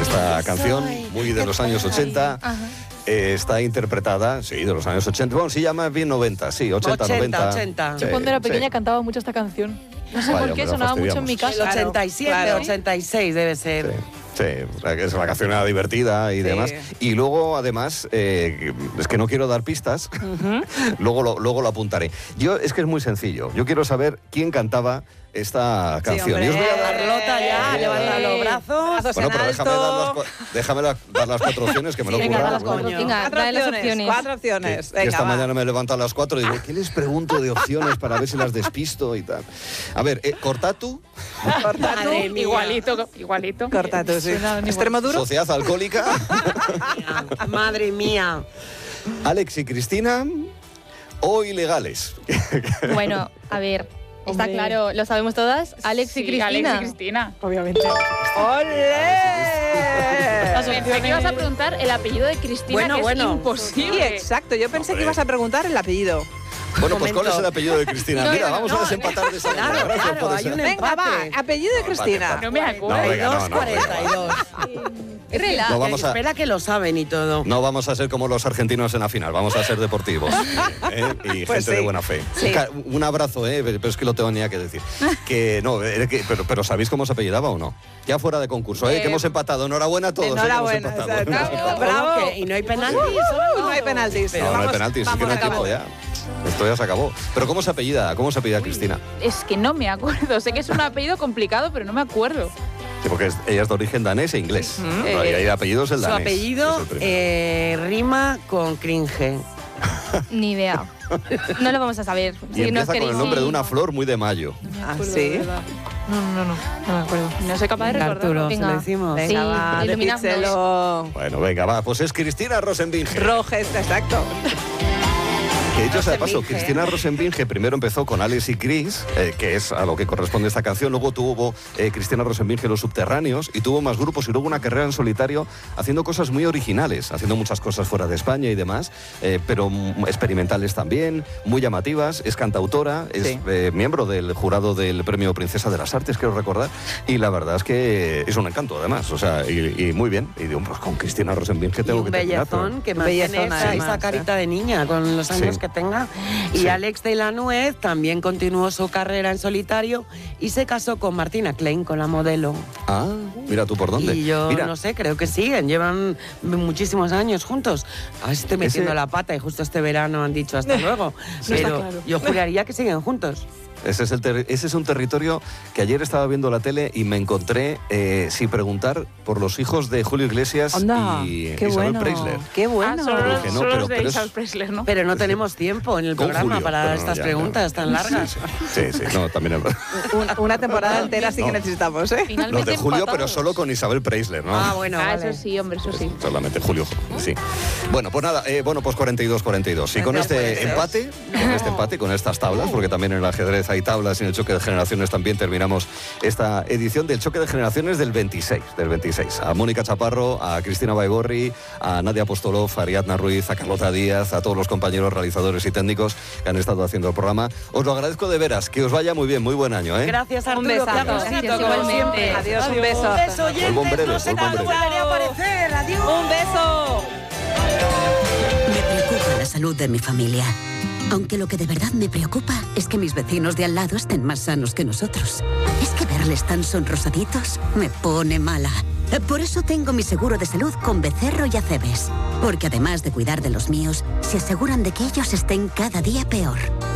Esta canción, muy de los años 80, está interpretada, sí, de los años 80. Bueno, sí, llama bien 90, sí, 80, 90. 80. Sí, Yo cuando era pequeña sí. cantaba mucho esta canción. No sé Vaya, por qué, me la sonaba mucho en mi fastidiamos. casa. El 87, Claro. 86 debe ser. Sí, la canción era divertida y Sí. demás. Y luego, además, es que no quiero dar pistas, luego lo apuntaré. Es que es muy sencillo. Yo quiero saber quién cantaba esta canción. hombre. Y os voy a dar... Carlota ya, levanta los brazos. Brazos Bueno, en pero alto. déjame dar las 4 opciones, que me lo he Venga, currado. las cuatro. coño. Venga, Cuatro dale las opciones, opciones. 4 opciones. Que Venga, esta va. mañana me he levantado a las 4 y digo, ¿qué les pregunto de opciones para ver si las despisto y tal? A ver, Cortatu, Corta tú. Madre mía. Igualito. Corta tú, sí. Suena igual. Extremo duro. Sociedad Alcohólica, Madre mía. Alex y Cristina o Ilegales. Bueno, a ver, está Hombre. claro, lo sabemos todas, Alex y Cristina. Alex y Cristina. Obviamente. ¡Olé! Pensé que ibas a preguntar el apellido de Cristina, Bueno, que bueno. es Sí, imposible. exacto. Yo pensé Hombre. que ibas a preguntar el apellido. Bueno, pues Momento. ¿cuál es el apellido de Cristina? No, Mira, no, vamos a desempatar de esa manera. Claro, Gracias claro, por hay esa. un Venga, va. empate. Apellido de Cristina. No me acuerdo. No, venga, 42, no, 42. Relax. No, vamos a... Espera que lo saben y todo. No vamos a ser como los argentinos en la final, vamos a ser deportivos y Pues gente sí. de buena fe. Sí. Un abrazo, pero es que lo tenía que decir. Que no, pero ¿sabéis cómo se apellidaba o no? Ya fuera de concurso, que hemos empatado. Enhorabuena a todos. Enhorabuena, que hemos empatado. exacto. Hemos empatado. Bravo. ¿Cómo que? ¿Y no hay penaltis? No hay penaltis. No, no hay penaltis, es que no hay tiempo ya. Esto ya se acabó. Pero ¿cómo se apellida? ¿Cómo se apellida Cristina? Es que no me acuerdo. Sé que es un apellido complicado, pero no me acuerdo. Sí, porque ella es de origen danés e inglés. Y ahí el apellido es el Su danés. apellido es el primero. rima con cringe. Ni idea. No lo vamos a saber. Y Si nos empieza con queréis, el nombre sí. de una flor muy de mayo. Ah, sí. No me acuerdo. No soy capaz de recordar. Arturo, se Venga. lo decimos. Sí, Venga, va, iluminadnos. decídselo. Bueno, venga, va. Pues es Cristina Rosenbinge. Rojes, exacto. Que dicho sea de paso, Rosenbinge. Cristina Rosenbinge primero empezó con Alex y Chris, que es a lo que corresponde esta canción. Luego tuvo Cristina Rosenbinge Los Subterráneos y tuvo más grupos y luego una carrera en solitario haciendo cosas muy originales, haciendo muchas cosas fuera de España y demás, pero experimentales también, muy llamativas. Es cantautora, es Sí. miembro del jurado del Premio Princesa de las Artes, quiero recordar, y la verdad es que es un encanto además, o sea, y muy bien. Y digo, pues con Cristina Rosenbinge Y tengo un que terminar. bellezón que Un mantiene bellezón, esa además, carita de niña con los años Sí. que tenga. Y Sí. Alex de la Nuez también continuó su carrera en solitario y se casó con Martina Klein, con la modelo. Ah, mira tú por dónde. Y yo Mira, no sé, creo que siguen, llevan muchísimos años juntos. A ver si estoy metiendo Ese- la pata y justo este verano han dicho hasta luego. Sí, está Pero claro. yo juraría que siguen juntos. ese es un territorio que ayer estaba viendo la tele y me encontré sin preguntar por los hijos de Julio Iglesias Anda, y qué Isabel bueno. Preisler. Qué bueno. solo Dije, no, solo pero- los de pero es- Isabel Preisler, ¿no? Pero no tenemos tiempo en el Con programa Julio, para pero no, estas ya, preguntas tan largas. Sí, no, también. Una temporada entera sí que No. necesitamos, ¿eh? Los Finalmente de Julio, pero empatados. solo con Isabel Preisler, ¿no? Ah, bueno, vale. Eso sí, hombre, eso sí. Solamente Julio, sí. Bueno, pues nada, pues 42-42. Y con No este puede ser. empate, con estas tablas, porque también en el ajedrez hay tablas y en el choque de generaciones también terminamos esta edición del choque de generaciones del 26. A Mónica Chaparro, a Cristina Baigorri, a Nadia Apostolov, a Ariadna Ruiz, a Carlota Díaz, a todos los compañeros realizadores y técnicos que han estado haciendo el programa. Os lo agradezco de veras, que os vaya muy bien, muy buen año, ¿eh? Gracias, Un Arturo. besazo. Qué agosito, Gracias, como igualmente. siempre. Adiós, un beso. Un beso, oyentes. Vuelvo en breve, No sé vuelvo en cuándo breve. volveré a aparecer. Adiós. Un beso. Me preocupa la salud de mi familia. Aunque lo que de verdad me preocupa es que mis vecinos de al lado estén más sanos que nosotros. Es que verles tan sonrosaditos me pone mala. Por eso tengo mi seguro de salud con Becerro y Acebes. Porque además de cuidar de los míos, se aseguran de que ellos estén cada día peor.